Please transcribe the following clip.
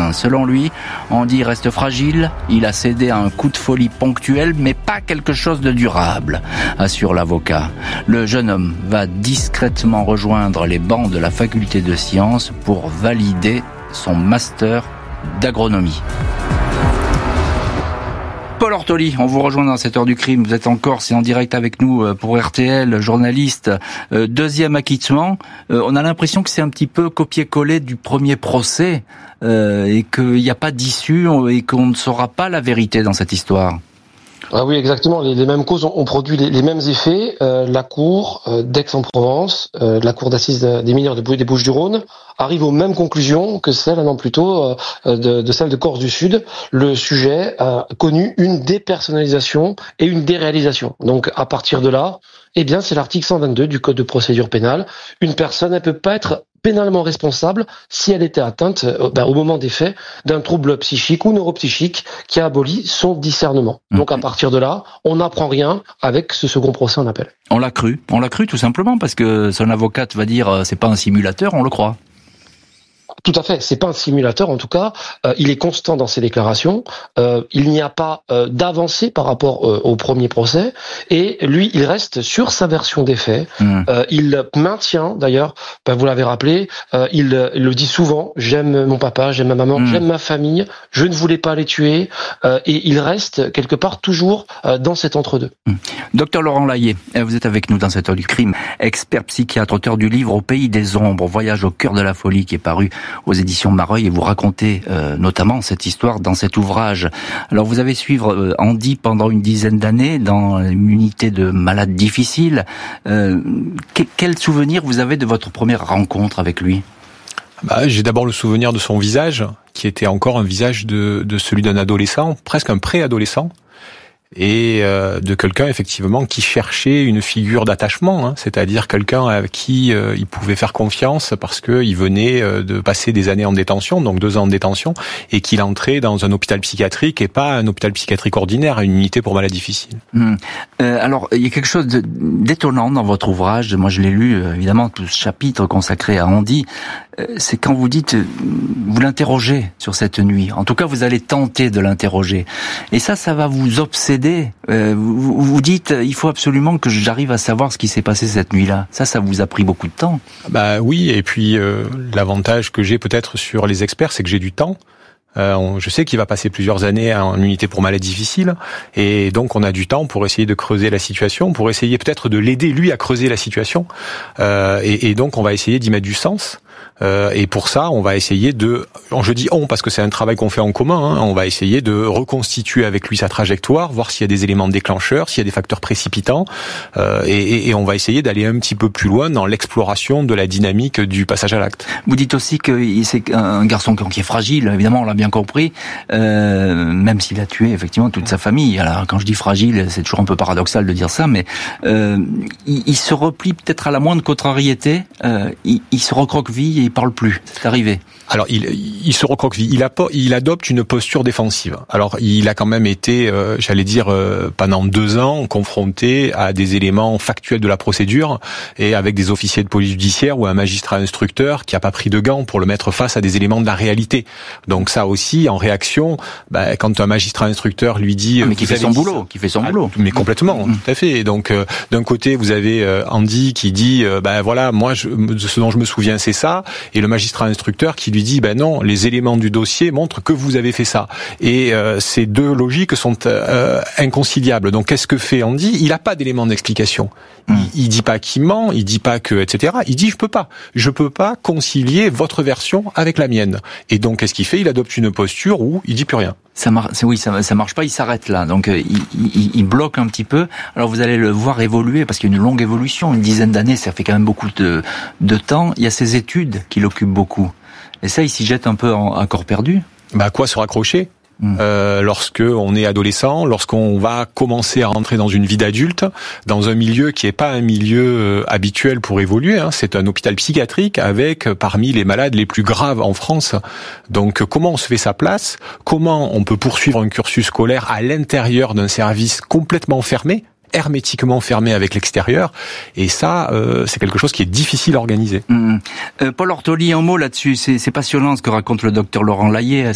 certain. Selon lui, Andy reste fragile, il a cédé à un coup de folie ponctuel, mais pas quelque chose de durable, assure l'avocat. Le jeune homme va discrètement rejoindre les bancs de la faculté de sciences pour valider son master d'agronomie. Paul Ortoli, on vous rejoint dans cette heure du crime. Vous êtes en Corse et en direct avec nous pour RTL, journaliste. Deuxième acquittement. On a l'impression que c'est un petit peu copier-coller du premier procès et qu'il n'y a pas d'issue et qu'on ne saura pas la vérité dans cette histoire. Ah oui, exactement. Les mêmes causes ont produit les mêmes effets. La cour d'Aix-en-Provence, la cour d'assises des mineurs des Bouches-du-Rhône, arrive aux mêmes conclusions que celle, un an plus tôt, de celle de Corse du Sud. Le sujet a connu une dépersonnalisation et une déréalisation. Donc, à partir de là, eh bien, c'est l'article 122 du Code de procédure pénale. Une personne, elle peut pas être pénalement responsable si elle était atteinte, au moment des faits, d'un trouble psychique ou neuropsychique qui a aboli son discernement. Donc à partir de là, on n'apprend rien avec ce second procès en appel. On l'a cru tout simplement parce que son avocate va dire c'est pas un simulateur, on le croit. Tout à fait, c'est pas un simulateur en tout cas, il est constant dans ses déclarations, il n'y a pas d'avancée par rapport au premier procès, et lui il reste sur sa version des faits, il maintient d'ailleurs, vous l'avez rappelé, il le dit souvent, j'aime mon papa, j'aime ma maman, j'aime ma famille, je ne voulais pas les tuer, et il reste quelque part toujours dans cet entre-deux. Docteur Laurent Layet, vous êtes avec nous dans cette heure du crime, expert psychiatre, auteur du livre Au pays des ombres, voyage au cœur de la folie qui est paru aux éditions Mareuil et vous racontez notamment cette histoire dans cet ouvrage. Alors vous avez suivi Andy pendant une dizaine d'années dans une unité de malades difficiles. Quel souvenir vous avez de votre première rencontre avec lui ? J'ai d'abord le souvenir de son visage, qui était encore un visage de celui d'un adolescent, presque un préadolescent. Et de quelqu'un effectivement qui cherchait une figure d'attachement, c'est-à-dire quelqu'un à qui il pouvait faire confiance parce que il venait de passer des années en détention, donc 2 ans en détention, et qu'il entrait dans un hôpital psychiatrique et pas un hôpital psychiatrique ordinaire, une unité pour malades difficiles. Alors il y a quelque chose d'étonnant dans votre ouvrage, moi je l'ai lu évidemment, tout ce chapitre consacré à Andy, c'est quand vous dites, vous l'interrogez sur cette nuit, en tout cas vous allez tenter de l'interroger, et ça va vous obséder. Vous dites, il faut absolument que j'arrive à savoir ce qui s'est passé cette nuit-là. Ça vous a pris beaucoup de temps. Oui, et puis l'avantage que j'ai peut-être sur les experts, c'est que j'ai du temps. Je sais qu'il va passer plusieurs années en unité pour malades difficiles, et donc on a du temps pour essayer de creuser la situation, pour essayer peut-être de l'aider lui à creuser la situation, et donc on va essayer d'y mettre du sens. Et pour ça, on va essayer je dis on parce que c'est un travail qu'on fait en commun, on va essayer de reconstituer avec lui sa trajectoire, voir s'il y a des éléments déclencheurs, s'il y a des facteurs précipitants, et on va essayer d'aller un petit peu plus loin dans l'exploration de la dynamique du passage à l'acte. Vous dites aussi que c'est un garçon qui est fragile, évidemment, on l'a bien compris, même s'il a tué effectivement toute sa famille. Alors quand je dis fragile, c'est toujours un peu paradoxal de dire ça, mais il se replie peut-être à la moindre contrariété, il se recroqueville et il parle plus. C'est arrivé. Alors il se recroqueville, il adopte une posture défensive. Alors il a quand même été, pendant 2 ans confronté à des éléments factuels de la procédure et avec des officiers de police judiciaire ou un magistrat instructeur qui a pas pris de gants pour le mettre face à des éléments de la réalité. Donc ça aussi, en réaction, quand un magistrat instructeur lui dit, qui fait son boulot, mais complètement, tout à fait. Donc d'un côté vous avez Andy qui dit, moi ce dont je me souviens c'est ça. Et le magistrat instructeur qui lui dit non, les éléments du dossier montrent que vous avez fait ça. Et ces 2 logiques sont inconciliables. Donc qu'est-ce que fait Andy ? Il n'a pas d'éléments d'explication. Il dit pas qu'il ment, il dit pas que etc. Il dit je peux pas concilier votre version avec la mienne. Et donc qu'est-ce qu'il fait ? Il adopte une posture où il dit plus rien. Ça marche pas, il s'arrête là. Donc il bloque un petit peu. Alors vous allez le voir évoluer parce qu'il y a une longue évolution, une dizaine d'années, ça fait quand même beaucoup de temps. Il y a ses études qui l'occupent beaucoup. Et ça, il s'y jette un peu à corps perdu. À quoi se raccrocher ? Lorsque on est adolescent, lorsqu'on va commencer à rentrer dans une vie d'adulte, dans un milieu qui est pas un milieu habituel pour évoluer, c'est un hôpital psychiatrique avec parmi les malades les plus graves en France. Donc comment on se fait sa place ? Comment on peut poursuivre un cursus scolaire à l'intérieur d'un service complètement fermé ? Hermétiquement fermé avec l'extérieur, et ça, c'est quelque chose qui est difficile à organiser. Paul Ortoli, un mot là-dessus, c'est passionnant ce que raconte le docteur Laurent Layet.